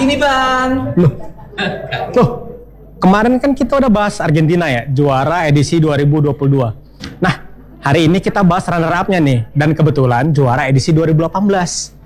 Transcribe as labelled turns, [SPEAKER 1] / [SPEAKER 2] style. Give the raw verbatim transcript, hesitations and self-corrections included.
[SPEAKER 1] lagi nih Bang.
[SPEAKER 2] Loh, loh, kemarin kan kita udah bahas Argentina ya, juara edisi dua ribu dua puluh dua. Nah, hari ini kita bahas runner up-nya nih, dan kebetulan juara edisi dua ribu delapan belas.